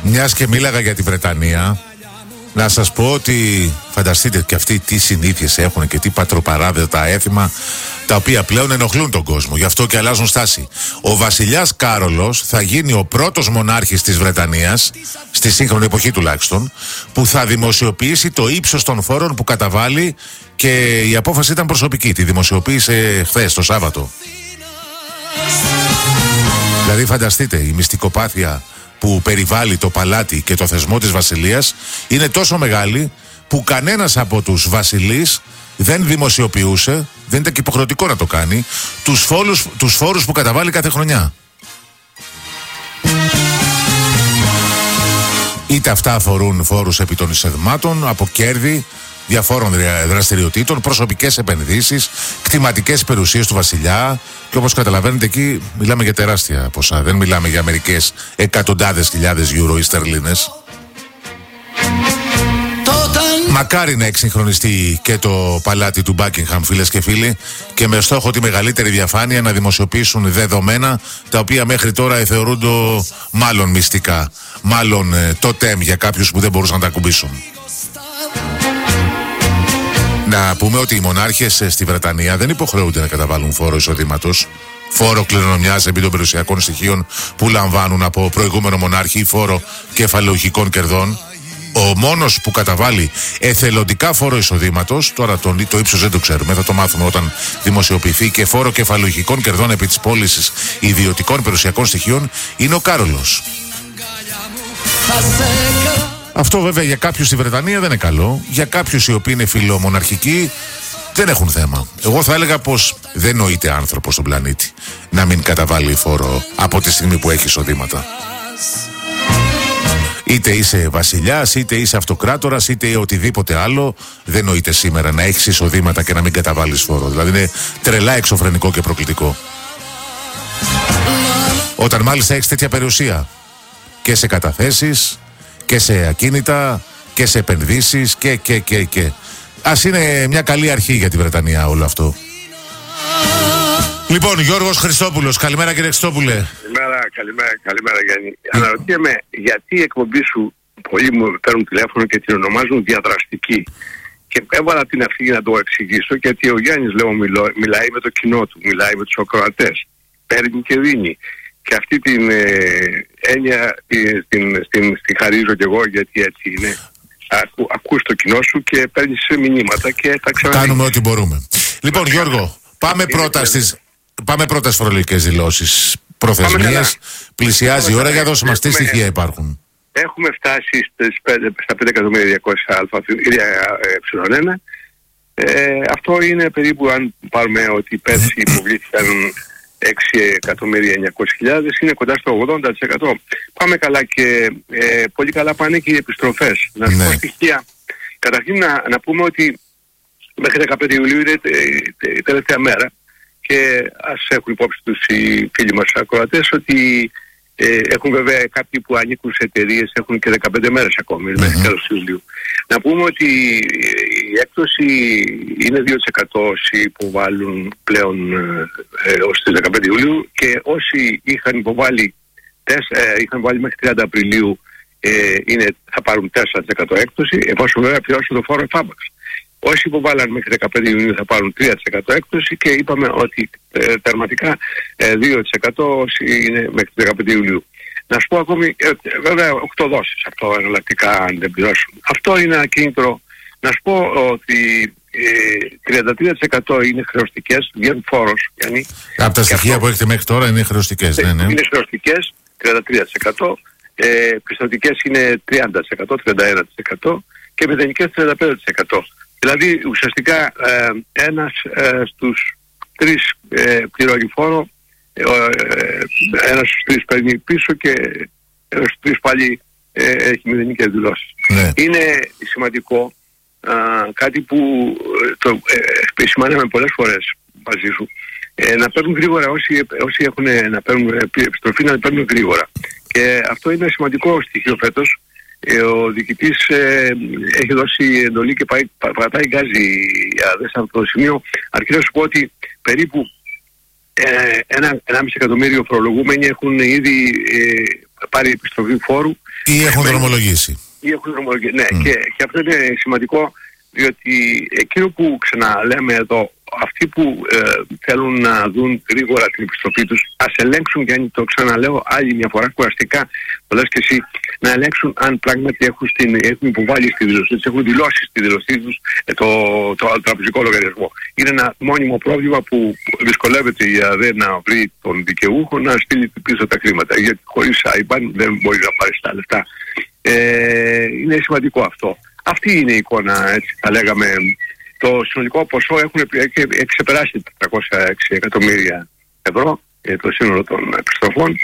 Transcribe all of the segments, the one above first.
Μιας και μίλαγα για τη Βρετανία, να σας πω ότι φανταστείτε και αυτοί τι συνήθειες έχουν και τι πατροπαράδετα έθιμα, τα οποία πλέον ενοχλούν τον κόσμο, γι' αυτό και αλλάζουν στάση. Ο βασιλιάς Κάρολος θα γίνει ο πρώτος μονάρχης της Βρετανίας, στη σύγχρονη εποχή τουλάχιστον, που θα δημοσιοποιήσει το ύψος των φόρων που καταβάλει, και η απόφαση ήταν προσωπική, τη δημοσιοποίησε χθες το Σάββατο. Δηλαδή φανταστείτε, η μυστικοπάθεια που περιβάλλει το παλάτι και το θεσμό της βασιλείας είναι τόσο μεγάλη που κανένας από τους βασιλείς δεν δημοσιοποιούσε, δεν ήταν και υποχρεωτικό να το κάνει, τους φόρους που καταβάλει κάθε χρονιά. Είτε αυτά αφορούν φόρους επί των εισοδημάτων, από κέρδη διαφόρων δραστηριοτήτων, προσωπικές επενδύσεις, κτηματικές περιουσίες του βασιλιά, και όπως καταλαβαίνετε εκεί μιλάμε για τεράστια ποσά, δεν μιλάμε για μερικές εκατοντάδες χιλιάδες ευρώ ή στερλίνες. Μακάρι να εξυγχρονιστεί και το παλάτι του Buckingham, φίλες και φίλοι, και με στόχο τη μεγαλύτερη διαφάνεια να δημοσιοποιήσουν δεδομένα τα οποία μέχρι τώρα θεωρούνται μάλλον μυστικά, μάλλον τοτέμ για κάποιους που δεν μπορούσαν να τα ακουμπήσουν. Να πούμε ότι οι μονάρχες στη Βρετανία δεν υποχρεούνται να καταβάλουν φόρο εισοδήματος, φόρο κληρονομιάς επί των περιουσιακών στοιχείων που λαμβάνουν από προηγούμενο μονάρχη, ή φόρο κεφαλαιοχικών κερδών. Ο μόνος που καταβάλει εθελοντικά φόρο εισοδήματος, τώρα το ύψος δεν το ξέρουμε, θα το μάθουμε όταν δημοσιοποιηθεί, και φόρο κεφαλαιοχικών κερδών επί της πώλησης ιδιωτικών περιουσιακών στοιχείων, είναι ο Κάρολος. Αυτό βέβαια για κάποιους στη Βρετανία δεν είναι καλό. Για κάποιους οι οποίοι είναι φιλομοναρχικοί δεν έχουν θέμα. Εγώ θα έλεγα πως δεν νοείται άνθρωπος στον πλανήτη να μην καταβάλει φόρο από τη στιγμή που έχει εισοδήματα. Είτε είσαι βασιλιάς, είτε είσαι αυτοκράτορας, είτε οτιδήποτε άλλο, δεν νοείται σήμερα να έχεις εισοδήματα και να μην καταβάλεις φόρο. Δηλαδή είναι τρελά εξωφρενικό και προκλητικό. Όταν μάλιστα έχεις τέτοια περιουσία και σε καταθέσεις και σε ακίνητα και σε επενδύσεις και. Ας είναι μια καλή αρχή για τη Βρετανία όλο αυτό. Λοιπόν, Γιώργος Χριστόπουλος, καλημέρα κύριε Χριστόπουλε. Καλημέρα Γιάννη. Αναρωτιέμαι γιατί η εκπομπή σου πολλοί μου παίρνουν τηλέφωνο και την ονομάζουν διαδραστική. Και έβαλα την ευθύνη να το εξηγήσω, γιατί ο Γιάννης μιλάει με το κοινό του, μιλάει με τους ακροατές, παίρνει και δίνει. Και αυτή την έννοια την χαρίζω κι εγώ, γιατί έτσι είναι. Ακούς το κοινό σου και παίρνεις μηνύματα και τα ξαναδείς. Κάνουμε ό,τι μπορούμε. Λοιπόν Γιώργο, πάμε πρώτα στις φορολογικές δηλώσεις. Προθεσμίες, πλησιάζει η ώρα, για δώσε μας τι στοιχεία υπάρχουν. Έχουμε φτάσει στα 5.200.000 αυτό είναι περίπου, αν πάρουμε ότι πέρσι υποβλήθηκαν 6.900.000, είναι κοντά στο 80%. Πάμε καλά και πολύ καλά πάνε και οι επιστροφές. Να σου πω στοιχεία. Καταρχήν να πούμε ότι μέχρι 15 Ιουλίου είναι η τελευταία μέρα, και ας έχουν υπόψη τους οι φίλοι μας ακροατές ότι έχουν βέβαια κάποιοι που ανήκουν σε εταιρείες, έχουν και 15 μέρες ακόμη μέχρι τέλος Ιουλίου. Να πούμε ότι η έκπτωση είναι 2% όσοι υποβάλλουν πλέον ως τις 15 Ιουλίου, και όσοι είχαν υποβάλει μέχρι 30 Απριλίου θα πάρουν 4% έκπτωση, εφόσον βέβαια πληρώσουν το φόρο εφάπαξ. Όσοι υποβάλλαν μέχρι 15 Ιουνίου θα πάρουν 3% έκπτωση, και είπαμε ότι τερματικά 2% όσοι είναι μέχρι 15 Ιουλίου. Να σου πω ακόμη, βέβαια 8 δόσεις αυτό εναλλακτικά αν δεν πληρώσουν. Αυτό είναι ένα κίνητρο. Να σου πω ότι 33% είναι χρεωστικές, βγαίνουν φόρος. Από τα στοιχεία που έχετε μέχρι τώρα είναι χρεωστικές. Ναι. Είναι χρεωστικές 33%, πιστωτικές είναι 30%, 31% και μηδενικές 35%. Δηλαδή ουσιαστικά ένας στους 3 πληρώνει φόρο, ένας στους 3 παίρνει πίσω και ένας στους 3 πάλι έχει μηδενικές δηλώσεις. Ναι. Είναι σημαντικό κάτι που το επισημάναμε πολλές φορές μαζί σου, να παίρνουν γρήγορα όσοι έχουν να παίρνουν επιστροφή, να παίρνουν γρήγορα. Και αυτό είναι σημαντικό στοιχείο φέτος. Ο διοικητής έχει δώσει εντολή και πατάει γκάζι σε αυτό το σημείο. Αρκεί να σου πω ότι περίπου 1,5 εκατομμύριο φορολογούμενοι έχουν ήδη πάρει επιστροφή φόρου. Ή έχουν δρομολογήσει. Ναι, και αυτό είναι σημαντικό, διότι εκείνο που ξαναλέμε εδώ, αυτοί που θέλουν να δουν γρήγορα την επιστροφή τους, ας ελέγξουν, και το ξαναλέω άλλη μια φορά κουραστικά, το λες και εσύ, να ελέγξουν αν πράγματι έχουν υποβάλει στη δήλωσή τους, έχουν δηλώσει στη δήλωσή τους το τραπεζικό λογαριασμό. Είναι ένα μόνιμο πρόβλημα που δυσκολεύεται η ΑΔΕ να βρει τον δικαιούχο να στείλει πίσω τα χρήματα, γιατί χωρίς IBAN δεν μπορεί να πάρει τα λεφτά. Είναι σημαντικό αυτό. Αυτή είναι η εικόνα, έτσι θα λέγαμε. Το συνολικό ποσό έχει ξεπεράσει 406 εκατομμύρια ευρώ, το σύνολο των επιστροφών,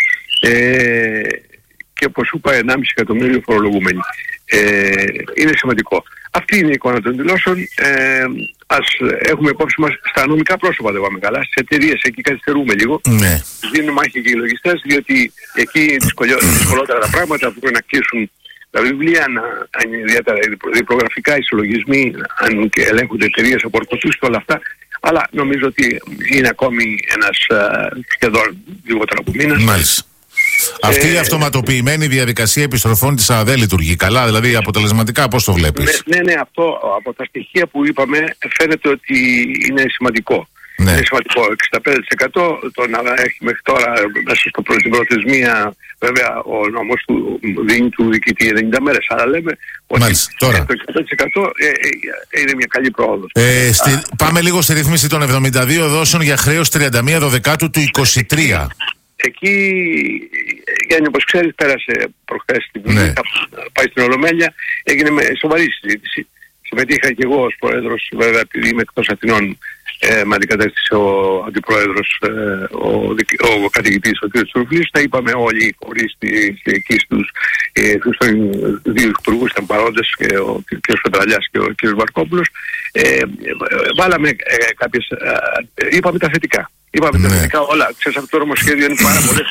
και όπως σου είπα 1,5 εκατομμύριο φορολογούμενοι. Είναι σημαντικό. Αυτή είναι η εικόνα των δηλώσεων. Ας έχουμε υπόψη μας στα νομικά πρόσωπα, δεν πάμε καλά. Στις εταιρείες εκεί καθυστερούμε λίγο. Ναι. Δίνουν μάχη και οι λογιστές, διότι εκεί δυσκολότερα τα πράγματα που πρέπει να κλείσουν τα βιβλία, αν είναι ιδιαίτερα διπλογραφικά, οι συλλογισμοί, αν και ελέγχονται εταιρείες από ορκωτούς και όλα αυτά. Αλλά νομίζω ότι είναι ακόμη ένας σχεδόν λιγότερο από μήνα. Μάλιστα. Αυτή η αυτοματοποιημένη διαδικασία επιστροφών της ΑΔΕ λειτουργεί καλά, δηλαδή αποτελεσματικά, πώς το βλέπεις? Ναι, αυτό από τα στοιχεία που είπαμε φαίνεται ότι είναι σημαντικό. Ναι. Είναι σημαντικό. 65% το να έχει μέχρι τώρα μέσα στην προθεσμία, βέβαια ο νόμος του δίνει του διοικητή 90 μέρες, αλλά λέμε ότι τώρα. το 65% είναι μια καλή πρόοδος. Πάμε λίγο στη ρύθμιση των 72 δόσεων για χρέος 31 Δεκάτου του 23. Εκεί, Γιάννη, όπως ξέρεις, πέρασε προχθές στην Βουλή, θα πάει στην Ολομέλεια, έγινε με σοβαρή συζήτηση. Συμμετείχα και εγώ ως πρόεδρος, βέβαια, επειδή είμαι εκτός Αθηνών, με αντικατέστησε ο αντιπρόεδρος, ο καθηγητής, ο κ. Τσουρφλής. Τα είπαμε όλοι χωρίς εκεί στους δύο υπουργούς ήταν παρόντες, ο κ. Φετραλιάς και ο κ. Βαρκόπουλος. Βάλαμε κάποιες, είπαμε τα θετικά. Τα θετικά όλα. Ξέρεις, αυτό το νομοσχέδιο είναι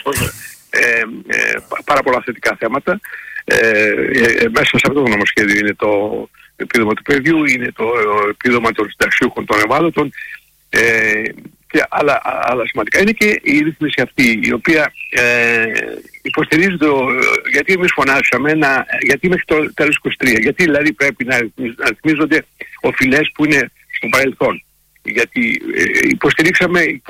πάρα πολλά θετικά θέματα. Μέσα σε αυτό το νομοσχέδιο είναι το επίδομα του παιδιού, είναι το επίδομα των συνταξιούχων των ευάλωτων, και άλλα σημαντικά. Είναι και η ρύθμιση αυτή, η οποία υποστηρίζεται, γιατί εμείς φωνάσαμε, γιατί μέχρι το τέλος 23, γιατί δηλαδή πρέπει να ρυθμίζονται οφειλές που είναι στο παρελθόν. Γιατί υποστήριξε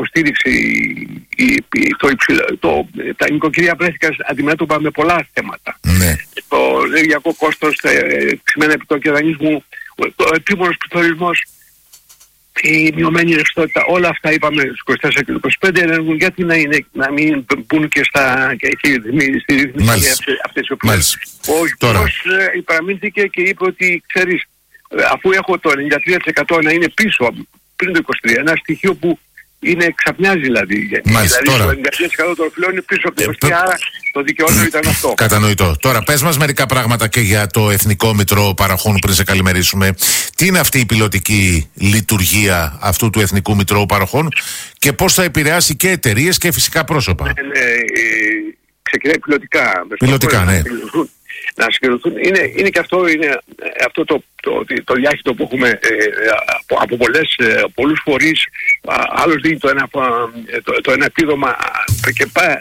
τα νοικοκυριά βρέθηκαν αντιμέτωπα με πολλά θέματα. Ναι. Το ενεργειακό κόστος, ξημένα επιτόκια δανεισμού, ο επίμονος πληθωρισμός, η μειωμένη ρευστότητα, όλα αυτά είπαμε στους 24 και 25 ενεργούν, γιατί να μην μπουν και στη ρύθμιση αυτές οι οποίες. Ο Υπουργός υπεραμείνθηκε και είπε ότι, ξέρεις, αφού έχω το 93% να είναι πίσω πριν το 23, ένα στοιχείο που ξαπνιάζει δηλαδή. Μάλιστα, δηλαδή τώρα. το 93% των οφειλών είναι πίσω από το 23, άρα το δικαιότερο ήταν αυτό. Κατανοητό. Τώρα πες μας μερικά πράγματα και για το Εθνικό Μητρό Παροχών πριν σε καλημερίσουμε. Τι είναι αυτή η πιλωτική λειτουργία αυτού του Εθνικού Μητρώου Παροχών και πώς θα επηρεάσει και εταιρείες και φυσικά πρόσωπα? Ξεκινάει πιλωτικά. Πιλωτικά, ναι. Να συγκεντρωθούν. Είναι και αυτό, αυτό το διάχυτο που έχουμε από πολλούς φορείς. Άλλος δίνει το ένα επίδομα και πάει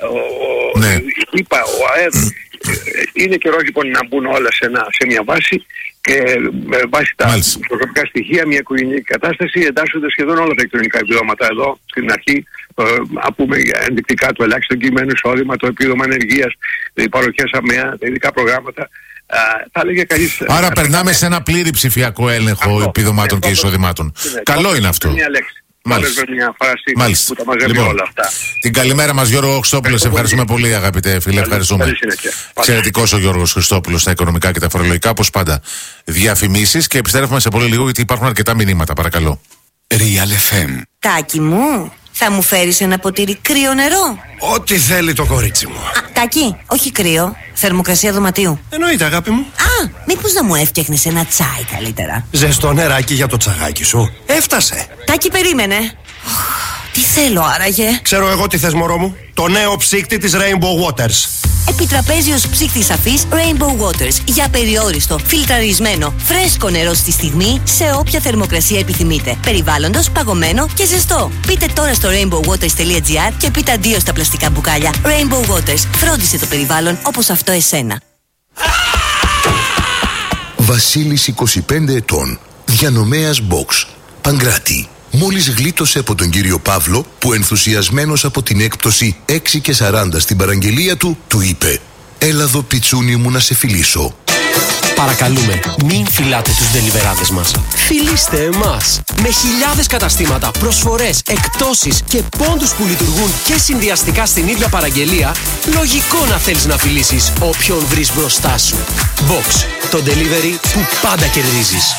ο ΑΕΔ. Είναι καιρός λοιπόν να μπουν όλα σε μια βάση, και με βάση τα προσωπικά στοιχεία, μια οικογενειακή κατάσταση, εντάσσονται σχεδόν όλα τα κοινωνικά επιδόματα εδώ στην αρχή. Να πούμε ενδεικτικά το ελάχιστο κείμενο εισόδημα, το επίδομα ανεργίας, οι παροχές ΑΜΕΑ, τα ειδικά προγράμματα. Θα έλεγε κανείς. Άρα περνάμε σε ένα πλήρη ψηφιακό έλεγχο επιδομάτων και εισοδημάτων. Καλό είναι αυτό. Μια λέξη. Μια φράση που τα μαζεύει όλα αυτά. Την καλημέρα μας, Γιώργο Χριστόπουλο. Σε ευχαριστούμε πολύ, αγαπητέ φίλε. Ευχαριστούμε. Εξαιρετικός ο Γιώργος Χριστόπουλος στα οικονομικά και τα φορολογικά, όπως πάντα. Διαφημίσεις και επιστρέφουμε σε πολύ λίγο, γιατί υπάρχουν αρκετά μηνύματα. Παρακαλώ. Real FM. Τάκη μου, θα μου φέρεις ένα ποτήρι κρύο νερό? Ό,τι θέλει το κορίτσι μου. Τάκη, όχι κρύο. Θερμοκρασία δωματίου. Εννοείται, αγάπη μου. Μήπως να μου έφτιαχνες ένα τσάι καλύτερα? Ζεστό νεράκι για το τσαγάκι σου. Έφτασε. Τάκη, περίμενε. Τι θέλω άραγε? Ξέρω εγώ τι θες, μωρό μου. Το νέο ψύκτη της Rainbow Waters. Επιτραπέζιος ψύχτης σαφής Rainbow Waters. Για περιόριστο, φιλτραρισμένο, φρέσκο νερό στη στιγμή σε όποια θερμοκρασία επιθυμείτε. Περιβάλλοντος, παγωμένο και ζεστό. Πείτε τώρα στο rainbowwaters.gr και πείτε αντίο στα πλαστικά μπουκάλια. Rainbow Waters. Φρόντισε το περιβάλλον όπως αυτό εσένα. Βασίλης 25 ετών. Διανομέας Box. Παγκράτη. Μόλις γλίτωσε από τον κύριο Παύλο που ενθουσιασμένος από την έκπτωση 6,40 στην παραγγελία του, του είπε «Έλα εδώ πιτσούνι μου να σε φιλήσω». Παρακαλούμε, μην φυλάτε τους ντελιβεράδες μας. Φιλήστε εμάς. Με χιλιάδες καταστήματα, προσφορές, εκπτώσεις και πόντους που λειτουργούν και συνδυαστικά στην ίδια παραγγελία, λογικό να θέλεις να φιλήσεις όποιον βρεις μπροστά σου. Box, το delivery που πάντα κερδίζεις.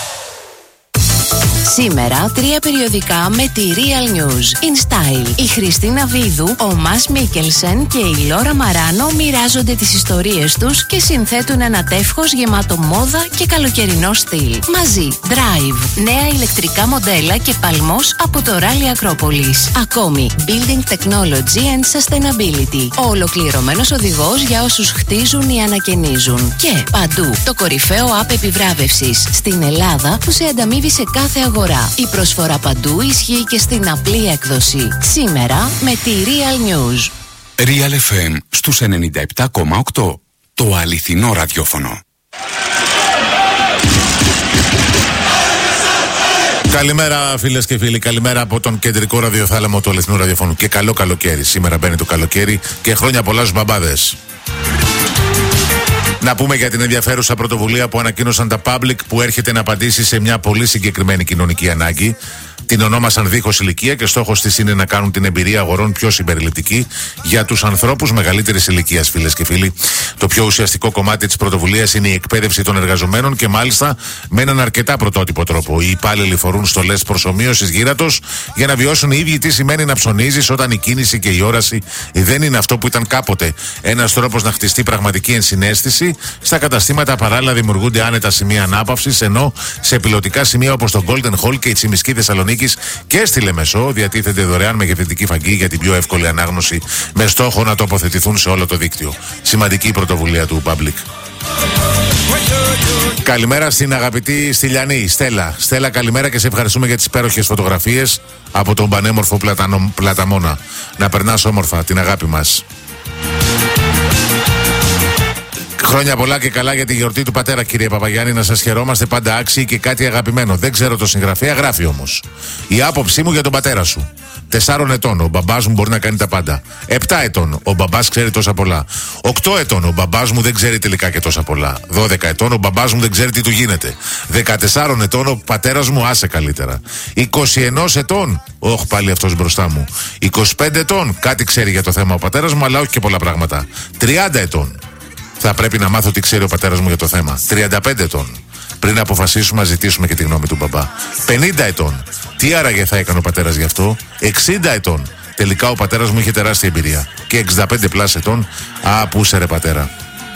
Σήμερα 3 περιοδικά με τη Real News. In Style. Η Χριστίνα Βίδου, ο Μας Μίκελσεν και η Λόρα Μαράνο μοιράζονται τις ιστορίες τους και συνθέτουν ένα τεύχος γεμάτο μόδα και καλοκαιρινό στυλ. Μαζί, Drive. Νέα ηλεκτρικά μοντέλα και παλμός από το Rally Acropolis. Ακόμη, Building Technology and Sustainability. Ο ολοκληρωμένος οδηγός για όσους χτίζουν ή ανακαινίζουν. Και παντού, το κορυφαίο app επιβράβευσης. Στην Ελλάδα που σε ανταμείβει σε κάθε αγορά. Η προσφορά παντού ισχύει και στην απλή έκδοση. Σήμερα με τη Real News. Real FM στους 97,8. Το αληθινό ραδιόφωνο. Καλημέρα φίλες και φίλοι, καλημέρα από τον κεντρικό ραδιοθάλαμο του αληθινού ραδιοφώνου. Και καλό καλοκαίρι. Σήμερα μπαίνει το καλοκαίρι και χρόνια πολλά στους μπαμπάδες. Να πούμε για την ενδιαφέρουσα πρωτοβουλία που ανακοίνωσαν τα Public, που έρχεται να απαντήσει σε μια πολύ συγκεκριμένη κοινωνική ανάγκη. Την ονόμασαν δίχως ηλικία και στόχος της είναι να κάνουν την εμπειρία αγορών πιο συμπεριληπτική για τους ανθρώπους μεγαλύτερης ηλικίας, φίλες και φίλοι. Το πιο ουσιαστικό κομμάτι της πρωτοβουλίας είναι η εκπαίδευση των εργαζομένων και μάλιστα με έναν αρκετά πρωτότυπο τρόπο. Οι υπάλληλοι φορούν στολές προσομοίωσης γύρατος για να βιώσουν οι ίδιοι τι σημαίνει να ψωνίζεις όταν η κίνηση και η όραση δεν είναι αυτό που ήταν κάποτε. Ένας τρόπος να χτιστεί πραγματική ενσυναίσθηση. Στα καταστήματα παράλληλα δημιουργούνται άνετα σημεία ανάπαυσης, ενώ σε πιλωτικά σημεία όπως το Golden Hall και η Τσιμισκή Θεσσαλονίκη και στη Λεμεσό διατίθεται δωρεάν μεγεθυντική φαγή για την πιο εύκολη ανάγνωση, με στόχο να τοποθετηθούν σε όλο το δίκτυο. Σημαντική πρωτοβουλία του Public. Καλημέρα στην αγαπητή Στυλιανή, Στέλλα. Στέλλα, καλημέρα και σε ευχαριστούμε για τις υπέροχες φωτογραφίες από τον πανέμορφο Πλαταμόνα. Να περνάς όμορφα, την αγάπη μας. Χρόνια πολλά και καλά για τη γιορτή του πατέρα, κύριε Παπαγιάννη. Να σας χαιρόμαστε πάντα άξιοι και κάτι αγαπημένο. Δεν ξέρω το συγγραφέα, γράφει όμως. Η άποψή μου για τον πατέρα σου. 4 ετών, ο μπαμπάς μου μπορεί να κάνει τα πάντα. 7 ετών, ο μπαμπάς ξέρει τόσα πολλά. 8 ετών, ο μπαμπάς μου δεν ξέρει τελικά και τόσα πολλά. 12 ετών, ο μπαμπάς μου δεν ξέρει τι του γίνεται. 14 ετών, ο πατέρας μου άσε καλύτερα. 21 ετών, όχι πάλι αυτός μπροστά μου. 25 ετών, κάτι ξέρει για το θέμα ο πατέρας μου, αλλά όχι και πολλά πράγματα. 30 ετών. Θα πρέπει να μάθω τι ξέρει ο πατέρας μου για το θέμα. 35 ετών. Πριν αποφασίσουμε να ζητήσουμε και τη γνώμη του μπαμπά. 50 ετών. Τι άραγε θα έκανε ο πατέρας γι' αυτό. 60 ετών. Τελικά ο πατέρας μου είχε τεράστια εμπειρία. Και 65 πλάς ετών. Α, πού είσαι ρε πατέρα.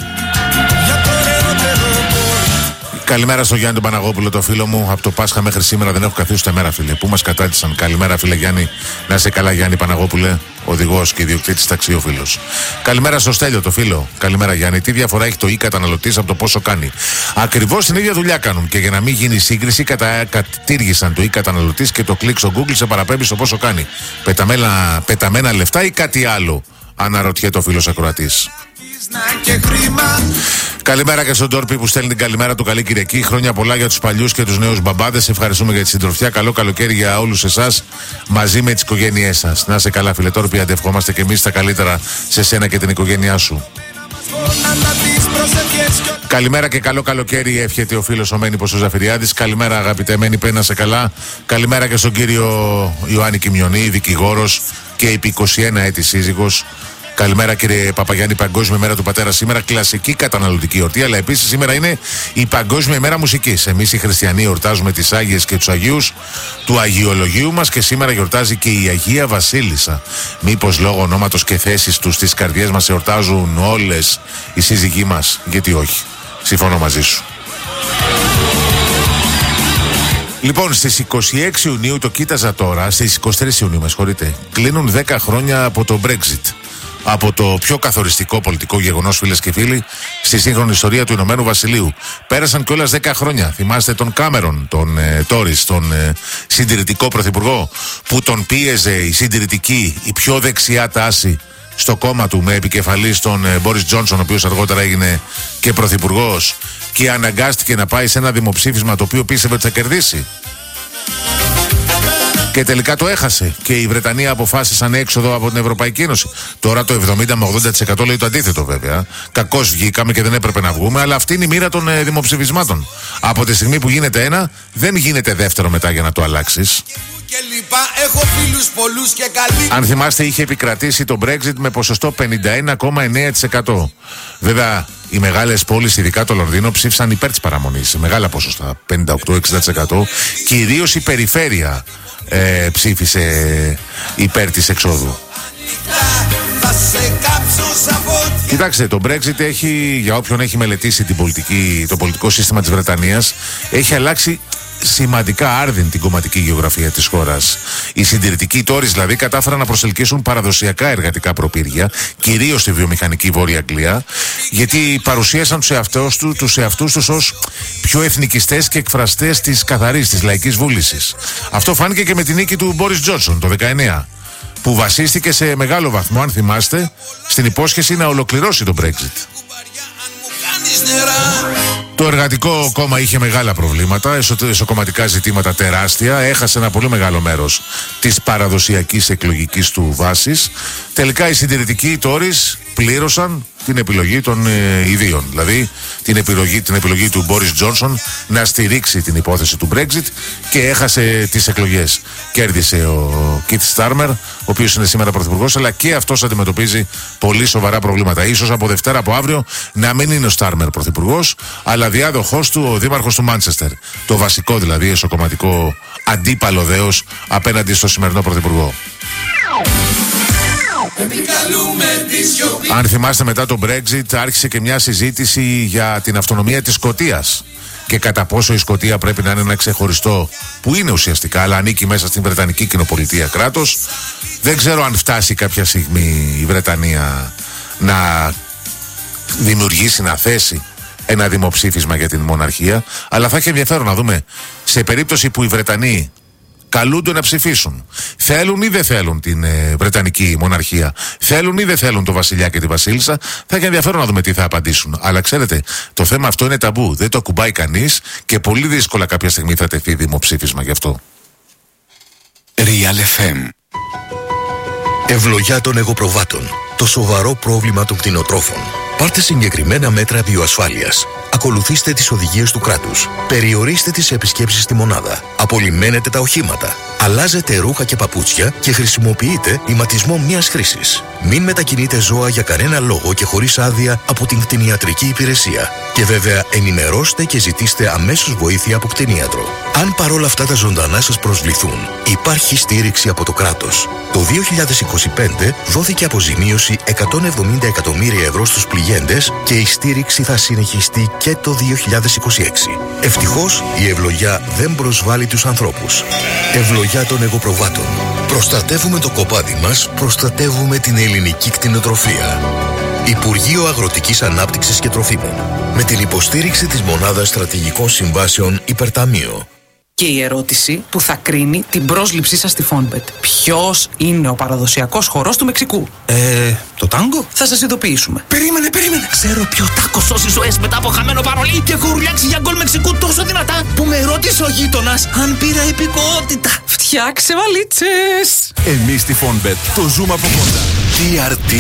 Καλημέρα στο Γιάννη τον Παναγόπουλο, το φίλο μου. Από το Πάσχα μέχρι σήμερα δεν έχω καθίσει ούτε μέρα, φίλε. Πού μας κατάτησαν. Καλημέρα, φίλε Γιάννη. Να είσαι καλά, Γιάννη Παναγόπουλε. Οδηγός και ιδιοκτήτης ταξιόφιλος. Καλημέρα στο Στέλιο, το φίλο. Καλημέρα, Γιάννη. Τι διαφορά έχει το καταναλωτής από το πόσο κάνει. Ακριβώς την ίδια δουλειά κάνουν. Και για να μην γίνει σύγκριση, κατήργησαν το καταναλωτής και το κλικ στο Google σε παραπέμπει στο πόσο κάνει. Πεταμένα λεφτά ή κάτι άλλο, αναρωτιέται ο φίλος ακροατής. Καλημέρα και στον Τόρπι που στέλνει την καλημέρα του. Καλή Κυριακή. Χρόνια πολλά για τους παλιούς και τους νέους μπαμπάδες. Ευχαριστούμε για τη συντροφιά. Καλό καλοκαίρι για όλους εσάς μαζί με τις οικογένειές σας. Να είσαι καλά, φίλε Τόρπι. Αντευχόμαστε και εμείς τα καλύτερα σε σένα και την οικογένειά σου. Καλημέρα και καλό καλοκαίρι, εύχεται ο φίλος ο Μένυπος ο Ζαφυριάδης. Καλημέρα, αγαπητέ Μένυπε, να σε καλά. Καλημέρα και στον κύριο Ιωάννη Κιμιονή, δικηγόρος και επί 21 έτη σύζυγος. Καλημέρα, κύριε Παπαγιάννη, Παγκόσμια Μέρα του Πατέρα σήμερα. Κλασική καταναλωτική εορτή, αλλά επίσης σήμερα είναι η Παγκόσμια Μέρα Μουσικής. Εμείς οι χριστιανοί εορτάζουμε τις Άγιες και τους Αγίους του Αγιολογίου μας και σήμερα γιορτάζει και η Αγία Βασίλισσα. Μήπως λόγω ονόματος και θέσης τους στις καρδιές μας εορτάζουν όλες οι σύζυγοί μας? Γιατί όχι. Συμφωνώ μαζί σου. Λοιπόν, στις 26 Ιουνίου, το κοίταζα τώρα, στις 23 Ιουνίου, με συγχωρείτε, κλείνουν 10 χρόνια από το Brexit. από το πιο καθοριστικό πολιτικό γεγονός, φίλες και φίλοι, στη σύγχρονη ιστορία του Ηνωμένου Βασιλείου. Πέρασαν κιόλας 10 χρόνια. Θυμάστε τον Κάμερον, τον Τόρις, τον συντηρητικό πρωθυπουργό, που τον πίεζε η συντηρητική, η πιο δεξιά τάση στο κόμμα του, με επικεφαλής τον Μπόρις Τζόνσον, ο οποίος αργότερα έγινε και πρωθυπουργός, και αναγκάστηκε να πάει σε ένα δημοψήφισμα το οποίο πίστευε ότι θα κερδίσει. Και τελικά το έχασε. Και οι Βρετανοί αποφάσισαν έξοδο από την Ευρωπαϊκή Ένωση. Τώρα το 70 με 80% λέει το αντίθετο, βέβαια. Κακώς βγήκαμε και δεν έπρεπε να βγούμε, αλλά αυτή είναι η μοίρα των δημοψηφισμάτων. Από τη στιγμή που γίνεται ένα, δεν γίνεται δεύτερο μετά για να το αλλάξεις. Αν θυμάστε, είχε επικρατήσει το Brexit με ποσοστό 51,9%. Βέβαια, οι μεγάλες πόλεις, ειδικά το Λονδίνο, ψήφισαν υπέρ της παραμονής σε μεγάλα ποσοστά, 58-60%. Κυρίως η περιφέρεια ψήφισε υπέρ της εξόδου. Κοιτάξτε, το Brexit έχει, για όποιον έχει μελετήσει το πολιτικό σύστημα της Βρετανίας, έχει αλλάξει σημαντικά άρδιν την κομματική γεωγραφία της χώρας. Οι συντηρητικοί Τόρις δηλαδή κατάφεραν να προσελκύσουν παραδοσιακά εργατικά προπήρια, κυρίως στη βιομηχανική Βόρεια Αγγλία, γιατί παρουσίασαν τους εαυτούς τους ως πιο εθνικιστές και εκφραστές της καθαρής, της λαϊκής βούλησης. Αυτό φάνηκε και με την νίκη του Μπόρις Τζόνσον το 19, που βασίστηκε σε μεγάλο βαθμό, αν θυμάστε, στην υπόσχεση να ολοκληρώσει το Brexit. Το Εργατικό Κόμμα είχε μεγάλα προβλήματα, εσωκομματικά ζητήματα τεράστια, έχασε ένα πολύ μεγάλο μέρος της παραδοσιακής εκλογικής του βάσης. Τελικά οι συντηρητικοί Τόρις πλήρωσαν την επιλογή των ιδίων, δηλαδή την επιλογή του Μπόρις Τζόνσον να στηρίξει την υπόθεση του Brexit, και έχασε τις εκλογές. Κέρδισε ο Κιτ Στάρμερ, ο οποίος είναι σήμερα πρωθυπουργός, αλλά και αυτός αντιμετωπίζει πολύ σοβαρά προβλήματα. Ίσως από Δευτέρα, από αύριο, να μην είναι ο Στάρμερ πρωθυπουργός, αλλά διάδοχός του ο δήμαρχος του Μάντσεστερ. Το βασικό δηλαδή εσωκομματικό αντίπαλο δέος απέναντι στο σημερινό πρωθυπουργό. Αν θυμάστε, μετά το Brexit άρχισε και μια συζήτηση για την αυτονομία της Σκωτίας και κατά πόσο η Σκωτία πρέπει να είναι ένα ξεχωριστό, που είναι ουσιαστικά, αλλά ανήκει μέσα στην Βρετανική Κοινοπολιτεία, κράτος. Δεν ξέρω αν φτάσει κάποια στιγμή η Βρετανία να δημιουργήσει, να θέσει ένα δημοψήφισμα για την μοναρχία, αλλά θα έχει ενδιαφέρον να δούμε, σε περίπτωση που οι Βρετανοί καλούνται να ψηφίσουν, θέλουν ή δεν θέλουν την Βρετανική μοναρχία, θέλουν ή δεν θέλουν το βασιλιά και τη βασίλισσα, θα έχει ενδιαφέρον να δούμε τι θα απαντήσουν. Αλλά ξέρετε, το θέμα αυτό είναι ταμπού, δεν το ακουμπάει κανείς και πολύ δύσκολα κάποια στιγμή θα τεθεί δημοψήφισμα γι' αυτό. Real FM. Ευλογιά των εγωπροβάτων. Το σοβαρό πρόβλημα των κτηνοτρόφων. Πάρτε συγκεκριμένα μέτρα βιοασφάλειας. Ακολουθήστε τις οδηγίες του κράτους. Περιορίστε τις επισκέψεις στη μονάδα. Απολυμμένετε τα οχήματα. Αλλάζετε ρούχα και παπούτσια και χρησιμοποιείτε ηματισμό μιας χρήσης. Μην μετακινείτε ζώα για κανένα λόγο και χωρίς άδεια από την κτηνιατρική υπηρεσία. Και βέβαια ενημερώστε και ζητήστε αμέσως βοήθεια από κτηνίατρο. Αν παρόλα αυτά τα ζωντανά σας προσβληθούν, υπάρχει στήριξη από το κράτος. Το 2025 δόθηκε αποζημίωση 170 εκατομμύρια ευρώ στους πληγέντες και η στήριξη θα συνεχιστεί και το 2026. Ευτυχώς η ευλογιά δεν προσβάλλει τους ανθρώπους. Ευλογιά των εγωπροβάτων. Προστατεύουμε το κοπάδι μας, προστατεύουμε την ελληνική κτηνοτροφία. Υπουργείο Αγροτικής Ανάπτυξης και Τροφίμων. Με την υποστήριξη της Μονάδας Στρατηγικών Συμβάσεων Υπερταμείο. Και η ερώτηση που θα κρίνει την πρόσληψή σας στη Fonbet. Ποιος είναι ο παραδοσιακός χορός του Μεξικού? Το τάγκο? Θα σας ειδοποιήσουμε. Περίμενε. Ξέρω ποιο τάκο σώσει ζωές μετά από χαμένο παρολί και έχω ουρλιάξει για γκολ Μεξικού τόσο δυνατά που με ρώτησε ο γείτονας αν πήρα υπηκότητα. Φτιάξε βαλίτσες. Εμείς στη Fonbet το ζούμε από κοντά. TRT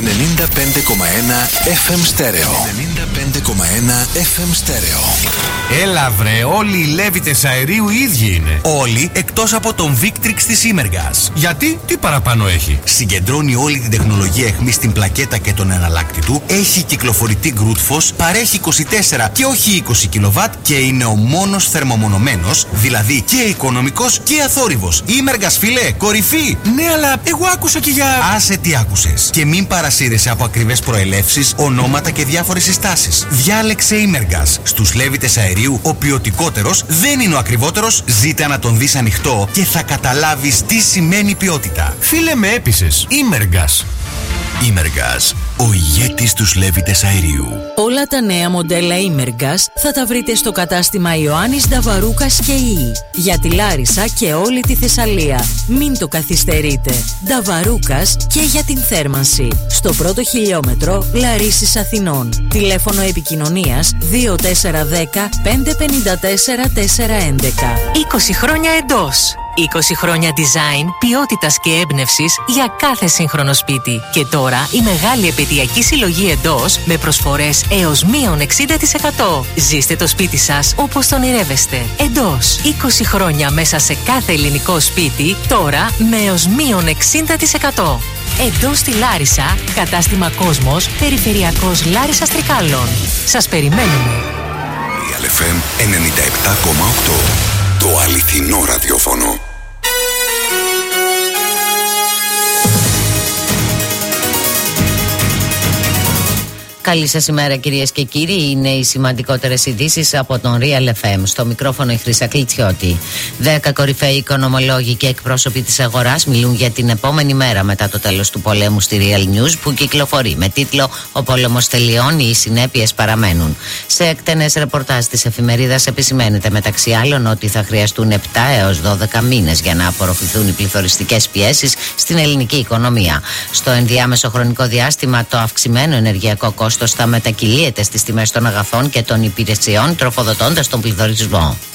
95,1 FM στέρεο. 95,1 FM στέρεο. Έλα βρε, όλοι οι λέβητες αερίου οι ίδιοι είναι. Όλοι εκτός από τον Victrix της Imergas. Γιατί, τι παραπάνω έχει? Συγκεντρώνει όλη την τεχνολογία αιχμής στην πλακέτα και τον εναλλάκτη του, έχει κυκλοφορητή Grootfos, παρέχει 24 και όχι 20 κιλοβάτ και είναι ο μόνος θερμομονωμένος, δηλαδή και οικονομικός και αθόρυβος. Imergas φίλε, κορυφή! Ναι, αλλά εγώ άκουσα και για... Άσε τι άκουσες. Και μην παρασύρεσαι από ακριβές προελεύσεις, ονόματα και διάφορες συστάσεις. Διάλεξε Imergas. Στους λέβητες αερίου, ο ποιοτικότερος δεν είναι ο ακριβότερος. Ζήτα να τον δεις ανοιχτό και θα καταλάβεις τι σημαίνει ποιότητα. Φίλε, με έπεισες. Imergas. Imergas, ο ηγέτης του Λέβητες αερίου. Όλα τα νέα μοντέλα Imergas θα τα βρείτε στο κατάστημα Ιωάννης Νταβαρούκας και Ι. Για τη Λάρισα και όλη τη Θεσσαλία. Μην το καθυστερείτε. Νταβαρούκας και για την θέρμανση. Στο πρώτο χιλιόμετρο Λαρίσης Αθηνών. Τηλέφωνο επικοινωνίας 2410 554 411. 20 χρόνια εντός. 20 χρόνια design, ποιότητας και έμπνευσης για κάθε σύγχρονο σπίτι. Και τώρα η μεγάλη επαιτειακή συλλογή εντός με προσφορές έως μείον 60%. Ζήστε το σπίτι σας όπως το ονειρεύεστε. Εντός. 20 χρόνια μέσα σε κάθε ελληνικό σπίτι, τώρα με έως μείον 60%. Εντός στη Λάρισα, κατάστημα Κόσμος, περιφερειακός Λάρισσας Τρικάλων. Σας περιμένουμε. Real FM 97,8. Το αληθινό ραδιόφωνο. Καλή σας ημέρα κυρίες και κύριοι. Είναι οι σημαντικότερες ειδήσεις από τον Real FM. Στο μικρόφωνο η Χρύσα Κλιτσιώτη. 10 κορυφαίοι οικονομολόγοι και εκπρόσωποι της αγοράς μιλούν για την επόμενη μέρα μετά το τέλος του πολέμου στη Real News, που κυκλοφορεί με τίτλο «Ο πόλεμος τελειώνει, οι συνέπειες παραμένουν». Σε εκτενές ρεπορτάζ της εφημερίδας επισημαίνεται μεταξύ άλλων ότι θα χρειαστούν 7 έως 12 μήνες για να απορροφηθούν οι πληθωριστικές πιέσεις στην ελληνική οικονομία. Στο ενδιάμεσο χρονικό διάστημα, το αυξημένο ενεργειακό κόστος θα μετακυλίεται στις τιμές των αγαθών και των υπηρεσιών, τροφοδοτώντας τον πληθωρισμό.